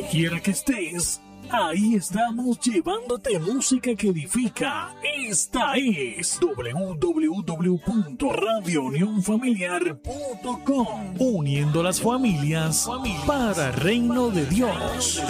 quiera que estés, ahí estamos llevándote música que edifica. Esta es www.radiounionfamiliar.com, uniendo las familias para el reino de Dios.